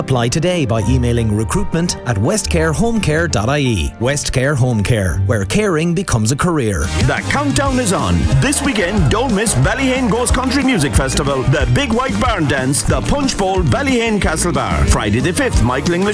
Apply today by emailing recruitment@westcarehomecare.ie. Westcare Home Care, where caring becomes a career. The countdown is on. This weekend, don't miss Ballyhane Ghost Country Music Festival, the Big White Barn Dance, the Punch Bowl, Ballyhane Castle Bar. Friday the 5th, Michael English